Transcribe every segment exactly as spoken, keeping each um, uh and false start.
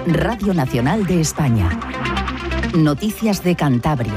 Radio Nacional de España. Noticias de Cantabria.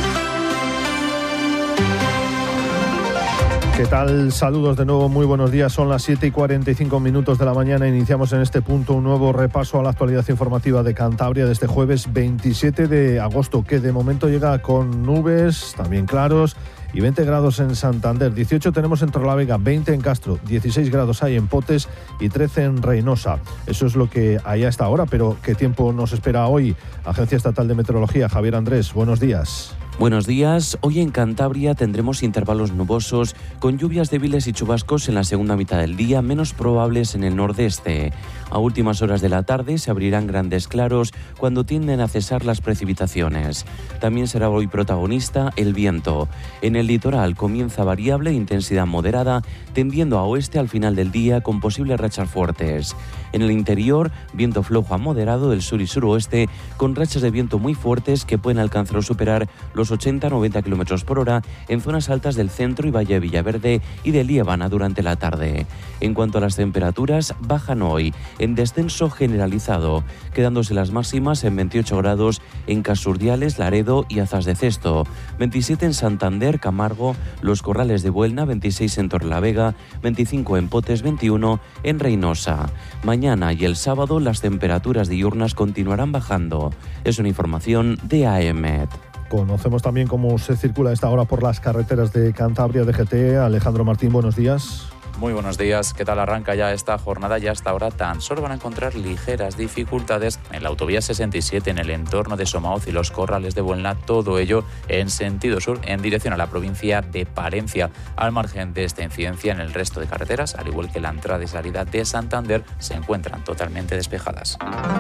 ¿Qué tal? Saludos de nuevo, muy buenos días. Son las siete y cuarenta y cinco minutos de la mañana. Iniciamos en este punto un nuevo repaso a la actualidad informativa de Cantabria de este jueves veintisiete de agosto, que de momento llega con nubes, también claros, y veinte grados en Santander. dieciocho tenemos en Torrelavega, veinte en Castro, dieciséis grados hay en Potes y trece en Reynosa. Eso es lo que hay hasta ahora, pero ¿qué tiempo nos espera hoy? Agencia Estatal de Meteorología, Javier Andrés, buenos días. Buenos días. Hoy en Cantabria tendremos intervalos nubosos con lluvias débiles y chubascos en la segunda mitad del día, menos probables en el nordeste. A últimas horas de la tarde se abrirán grandes claros cuando tienden a cesar las precipitaciones. También será hoy protagonista el viento. En el litoral comienza variable, intensidad moderada, tendiendo a oeste al final del día con posibles rachas fuertes. En el interior, viento flojo a moderado del sur y suroeste, con rachas de viento muy fuertes que pueden alcanzar o superar los ochenta a noventa kilómetros por hora en zonas altas del centro y Valle de Villaverde y de Liébana durante la tarde. En cuanto a las temperaturas, bajan hoy, en descenso generalizado, quedándose las máximas en veintiocho grados en Casurdiales, Laredo y Azas de Cesto, veintisiete en Santander, Camargo, Los Corrales de Buelna, veintiséis en Torrelavega, veinticinco en Potes, veintiuno en Reynosa. Mañana y el sábado las temperaturas diurnas continuarán bajando. Es una información de A E M E T. Conocemos también cómo se circula a esta hora por las carreteras de Cantabria, D G T. Alejandro Martín, buenos días. Muy buenos días. ¿Qué tal arranca ya esta jornada? Ya hasta ahora tan solo van a encontrar ligeras dificultades en la autovía sesenta y siete en el entorno de Somaoz y Los Corrales de Buelna, todo ello en sentido sur en dirección a la provincia de Palencia. Al margen de esta incidencia, en el resto de carreteras, al igual que la entrada y salida de Santander, se encuentran totalmente despejadas.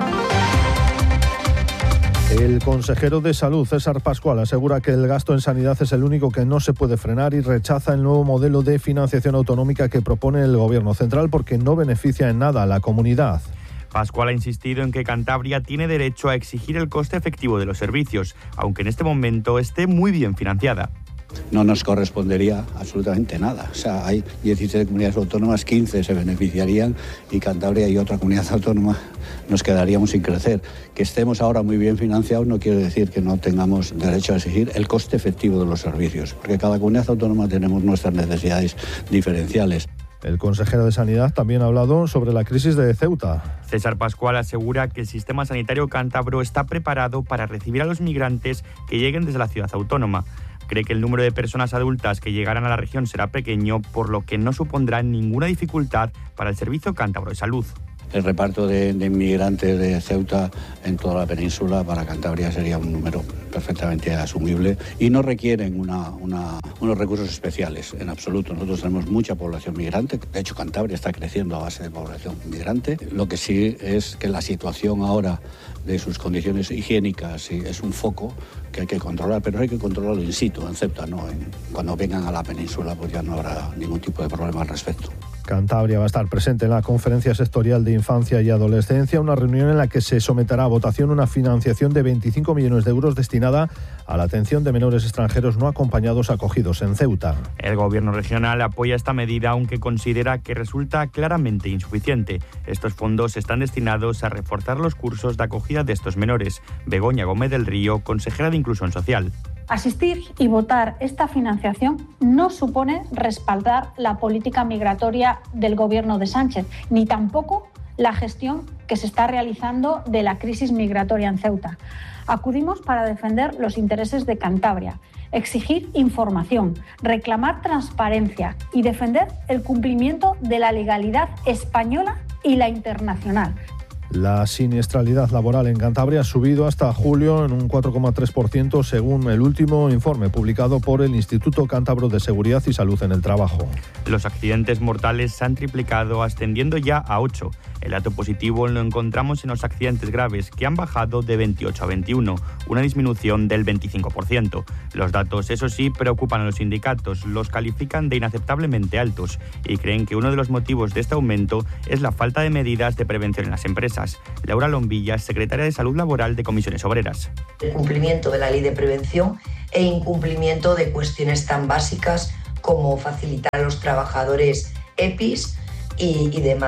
El consejero de Salud, César Pascual, asegura que el gasto en sanidad es el único que no se puede frenar y rechaza el nuevo modelo de financiación autonómica que propone el Gobierno central porque no beneficia en nada a la comunidad. Pascual ha insistido en que Cantabria tiene derecho a exigir el coste efectivo de los servicios, aunque en este momento esté muy bien financiada. No nos correspondería absolutamente nada. O sea, hay diecisiete comunidades autónomas, quince se beneficiarían y Cantabria y otra comunidad autónoma nos quedaríamos sin crecer. Que estemos ahora muy bien financiados no quiere decir que no tengamos derecho a exigir el coste efectivo de los servicios, porque cada comunidad autónoma tenemos nuestras necesidades diferenciales. El consejero de Sanidad también ha hablado sobre la crisis de Ceuta. César Pascual asegura que el sistema sanitario cántabro está preparado para recibir a los migrantes que lleguen desde la ciudad autónoma. Cree que el número de personas adultas que llegarán a la región será pequeño, por lo que no supondrá ninguna dificultad para el Servicio Cántabro de Salud. El reparto de, de inmigrantes de Ceuta en toda la península para Cantabria sería un número perfectamente asumible y no requieren una, una, unos recursos especiales en absoluto. Nosotros tenemos mucha población migrante, de hecho Cantabria está creciendo a base de población migrante. Lo que sí es que la situación ahora de sus condiciones higiénicas es un foco que hay que controlar, pero hay que controlarlo in situ, en Ceuta, ¿no? En, cuando vengan a la península pues ya no habrá ningún tipo de problema al respecto. Cantabria va a estar presente en la Conferencia Sectorial de Infancia y Adolescencia, una reunión en la que se someterá a votación una financiación de veinticinco millones de euros destinada a la atención de menores extranjeros no acompañados acogidos en Ceuta. El Gobierno regional apoya esta medida, aunque considera que resulta claramente insuficiente. Estos fondos están destinados a reforzar los cursos de acogida de estos menores. Begoña Gómez del Río, consejera de Inclusión Social. Asistir y votar esta financiación no supone respaldar la política migratoria del Gobierno de Sánchez, ni tampoco la gestión que se está realizando de la crisis migratoria en Ceuta. Acudimos para defender los intereses de Cantabria, exigir información, reclamar transparencia y defender el cumplimiento de la legalidad española y la internacional. La siniestralidad laboral en Cantabria ha subido hasta julio en un cuatro coma tres por ciento según el último informe publicado por el Instituto Cántabro de Seguridad y Salud en el Trabajo. Los accidentes mortales se han triplicado, ascendiendo ya a ocho. El dato positivo lo encontramos en los accidentes graves, que han bajado de veintiocho a veintiuno, una disminución del veinticinco por ciento. Los datos, eso sí, preocupan a los sindicatos, los califican de inaceptablemente altos y creen que uno de los motivos de este aumento es la falta de medidas de prevención en las empresas. Laura Lombilla, secretaria de Salud Laboral de Comisiones Obreras. El cumplimiento de la ley de prevención e incumplimiento de cuestiones tan básicas como facilitar a los trabajadores E P Is y, y demás.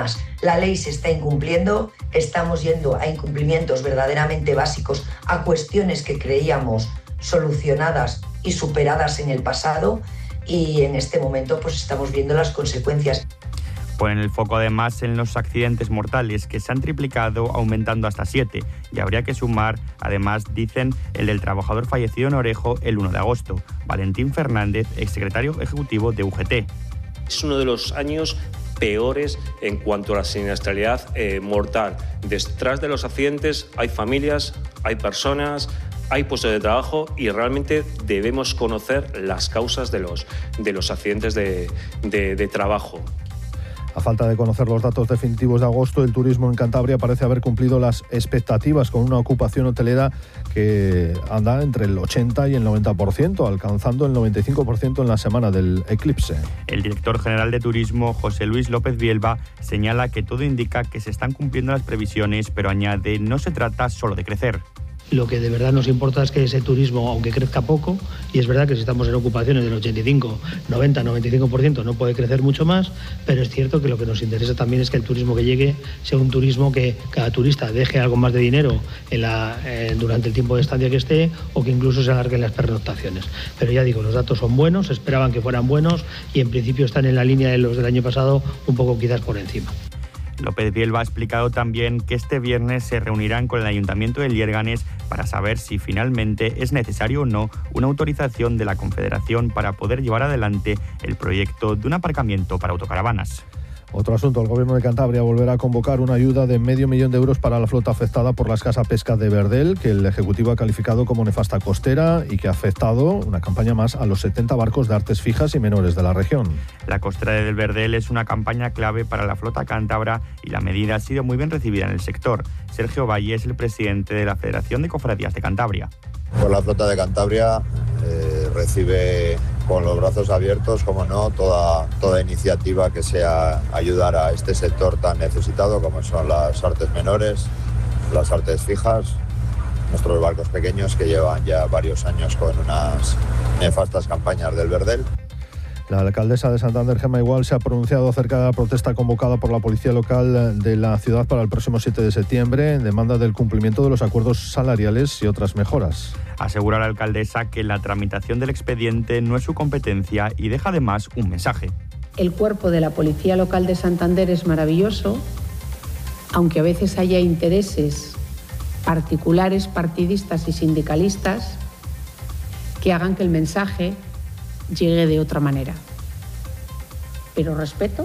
La ley se está incumpliendo, estamos yendo a incumplimientos verdaderamente básicos, a cuestiones que creíamos solucionadas y superadas en el pasado, y en este momento pues estamos viendo las consecuencias. Ponen el foco además en los accidentes mortales, que se han triplicado, aumentando hasta siete. Y habría que sumar, además, dicen, el del trabajador fallecido en Orejo el uno de agosto, Valentín Fernández, exsecretario ejecutivo de U G T. Es uno de los años peores en cuanto a la siniestralidad eh, mortal. Detrás de los accidentes hay familias, hay personas, hay puestos de trabajo, y realmente debemos conocer las causas de los, de los accidentes de, de, de trabajo. A falta de conocer los datos definitivos de agosto, el turismo en Cantabria parece haber cumplido las expectativas, con una ocupación hotelera que anda entre el ochenta y el noventa por ciento, alcanzando el noventa y cinco por ciento en la semana del eclipse. El director general de Turismo, José Luis López Bielba, señala que todo indica que se están cumpliendo las previsiones, pero añade, no se trata solo de crecer. Lo que de verdad nos importa es que ese turismo, aunque crezca poco, y es verdad que si estamos en ocupaciones del ochenta y cinco, noventa, noventa y cinco por ciento no puede crecer mucho más, pero es cierto que lo que nos interesa también es que el turismo que llegue sea un turismo que cada turista deje algo más de dinero en la, eh, durante el tiempo de estancia que esté, o que incluso se alarguen las pernoctaciones. Pero ya digo, los datos son buenos, se esperaban que fueran buenos, y en principio están en la línea de los del año pasado, un poco quizás por encima. López Bielba ha explicado también que este viernes se reunirán con el Ayuntamiento de Liérganes para saber si finalmente es necesario o no una autorización de la Confederación para poder llevar adelante el proyecto de un aparcamiento para autocaravanas. Otro asunto, el Gobierno de Cantabria volverá a convocar una ayuda de medio millón de euros para la flota afectada por la escasa pesca de verdel, que el Ejecutivo ha calificado como nefasta costera y que ha afectado, una campaña más, a los setenta barcos de artes fijas y menores de la región. La costera del verdel es una campaña clave para la flota cántabra, y la medida ha sido muy bien recibida en el sector. Sergio Valle es el presidente de la Federación de Cofradías de Cantabria. Pues la flota de Cantabria eh, recibe con los brazos abiertos, como no, toda, toda iniciativa que sea ayudar a este sector tan necesitado como son las artes menores, las artes fijas, nuestros barcos pequeños que llevan ya varios años con unas nefastas campañas del verdel. La alcaldesa de Santander, Gemma Igual, se ha pronunciado acerca de la protesta convocada por la policía local de la ciudad para el próximo siete de septiembre en demanda del cumplimiento de los acuerdos salariales y otras mejoras. Asegura la alcaldesa que la tramitación del expediente no es su competencia y deja además un mensaje. El cuerpo de la policía local de Santander es maravilloso, aunque a veces haya intereses particulares, partidistas y sindicalistas que hagan que el mensaje llegue de otra manera. Pero respeto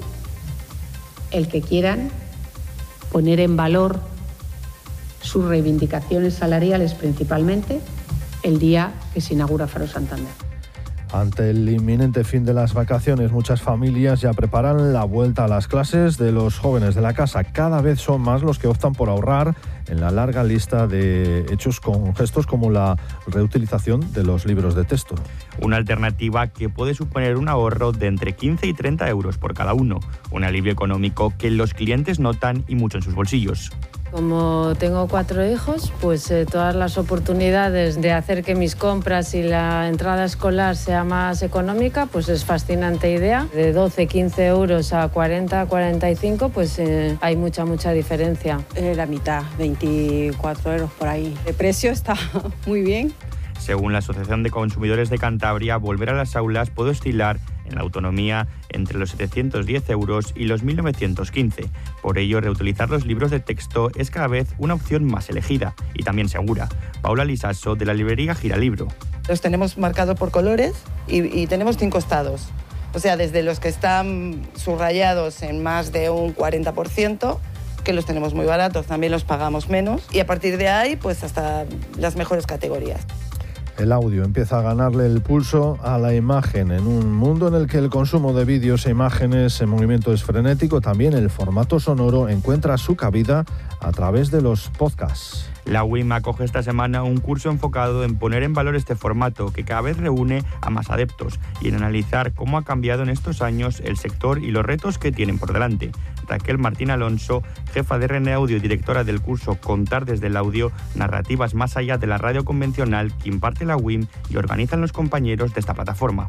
el que quieran poner en valor sus reivindicaciones salariales, principalmente el día que se inaugura Faro Santander. Ante el inminente fin de las vacaciones, muchas familias ya preparan la vuelta a las clases de los jóvenes de la casa. Cada vez son más los que optan por ahorrar en la larga lista de hechos con gestos como la reutilización de los libros de texto. Una alternativa que puede suponer un ahorro de entre quince y treinta euros por cada uno. Un alivio económico que los clientes notan y mucho en sus bolsillos. Como tengo cuatro hijos, pues eh, todas las oportunidades de hacer que mis compras y la entrada escolar sea más económica, pues es fascinante idea. De doce, quince euros a cuarenta, cuarenta y cinco, pues eh, hay mucha, mucha diferencia. Eh, la mitad, veinticuatro euros por ahí. El precio está muy bien. Según la Asociación de Consumidores de Cantabria, volver a las aulas puede oscilar en la autonomía entre los setecientos diez euros y los mil novecientos quince. Por ello, reutilizar los libros de texto es cada vez una opción más elegida y también segura. Paula Lisaso, de la librería Giralibro. Los tenemos marcados por colores y, y tenemos cinco estados. O sea, desde los que están subrayados en más de un cuarenta por ciento, que los tenemos muy baratos, también los pagamos menos, y a partir de ahí, pues hasta las mejores categorías. El audio empieza a ganarle el pulso a la imagen. En un mundo en el que el consumo de vídeos e imágenes en movimiento es frenético, también el formato sonoro encuentra su cabida a través de los podcasts. La U I M acoge esta semana un curso enfocado en poner en valor este formato, que cada vez reúne a más adeptos, y en analizar cómo ha cambiado en estos años el sector y los retos que tienen por delante. Raquel Martín Alonso, jefa de R N Audio y directora del curso Contar desde el audio, narrativas más allá de la radio convencional, que imparte la U I M y organizan los compañeros de esta plataforma.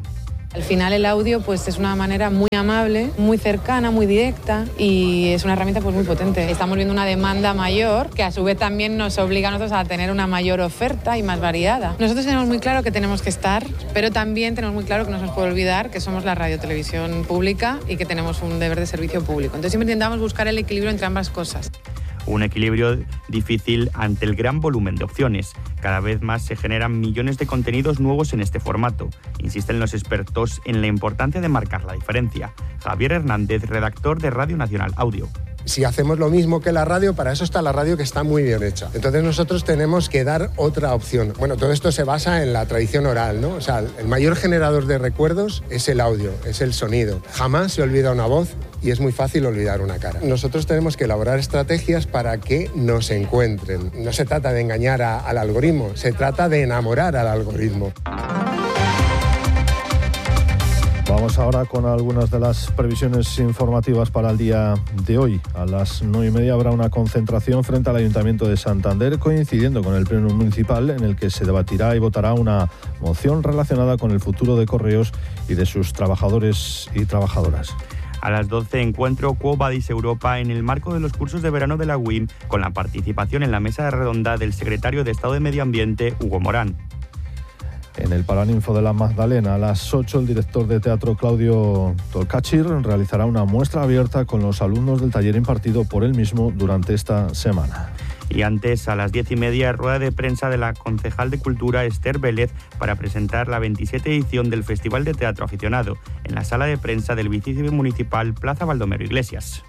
Al final el audio pues es una manera muy amable, muy cercana, muy directa y es una herramienta pues muy potente. Estamos viendo una demanda mayor que a su vez también nos obliga a nosotros a tener una mayor oferta y más variada. Nosotros tenemos muy claro que tenemos que estar, pero también tenemos muy claro que no se nos puede olvidar que somos la radiotelevisión pública y que tenemos un deber de servicio público. Entonces siempre intentamos buscar el equilibrio entre ambas cosas. Un equilibrio difícil ante el gran volumen de opciones. Cada vez más se generan millones de contenidos nuevos en este formato. Insisten los expertos en la importancia de marcar la diferencia. Javier Hernández, redactor de Radio Nacional Audio. Si hacemos lo mismo que la radio, para eso está la radio, que está muy bien hecha. Entonces nosotros tenemos que dar otra opción. Bueno, todo esto se basa en la tradición oral, ¿no? O sea, el mayor generador de recuerdos es el audio, es el sonido. Jamás se olvida una voz y es muy fácil olvidar una cara. Nosotros tenemos que elaborar estrategias para que nos encuentren. No se trata de engañar a, al algoritmo, se trata de enamorar al algoritmo. Vamos ahora con algunas de las previsiones informativas para el día de hoy. A las nueve y media habrá una concentración frente al Ayuntamiento de Santander, coincidiendo con el Pleno Municipal, en el que se debatirá y votará una moción relacionada con el futuro de Correos y de sus trabajadores y trabajadoras. A las doce, encuentro Quo Vadis Europa en el marco de los cursos de verano de la U I M, con la participación en la mesa redonda del secretario de Estado de Medio Ambiente, Hugo Morán. En el Paraninfo de la Magdalena, a las ocho, el director de teatro Claudio Tolcachir realizará una muestra abierta con los alumnos del taller impartido por él mismo durante esta semana. Y antes, a las diez y media, rueda de prensa de la concejal de Cultura, Esther Vélez, para presentar la veintisiete edición del Festival de Teatro Aficionado, en la sala de prensa del Vicecivil Municipal Plaza Baldomero Iglesias.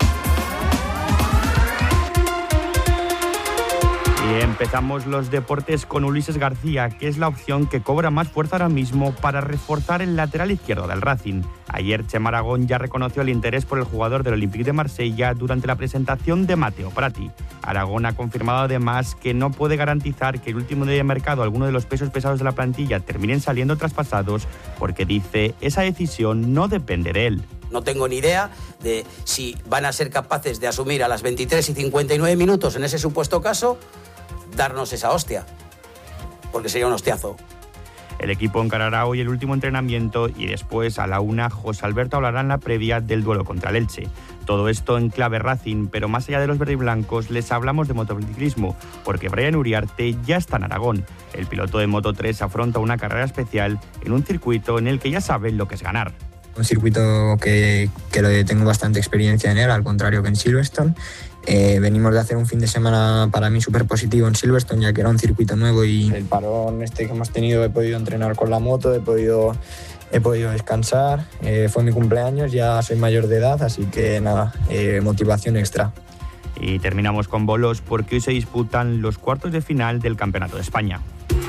Y empezamos los deportes con Ulises García, que es la opción que cobra más fuerza ahora mismo para reforzar el lateral izquierdo del Racing. Ayer Chema Aragón ya reconoció el interés por el jugador del Olympique de Marsella durante la presentación de Matteo Prati. Aragón ha confirmado además que no puede garantizar que el último día de mercado alguno de los pesos pesados de la plantilla terminen saliendo traspasados, porque dice esa decisión no depende de él. No tengo ni idea de si van a ser capaces de asumir a las veintitrés y cincuenta y nueve minutos, en ese supuesto caso, darnos esa hostia, porque sería un hostiazo. El equipo encarará hoy el último entrenamiento y después a la una José Alberto hablará en la previa del duelo contra el Elche. Todo esto en clave Racing, pero más allá de los verdiblancos les hablamos de motociclismo, porque Brian Uriarte ya está en Aragón. El piloto de Moto tres afronta una carrera especial en un circuito en el que ya saben lo que es ganar. Un circuito que, que tengo bastante experiencia en él, al contrario que en Silverstone. Eh, venimos de hacer un fin de semana para mí súper positivo en Silverstone, ya que era un circuito nuevo y el parón este que hemos tenido he podido entrenar con la moto, he podido, he podido descansar, eh, fue mi cumpleaños, ya soy mayor de edad, así que nada, eh, motivación extra. Y terminamos con bolos porque hoy se disputan los cuartos de final del Campeonato de España.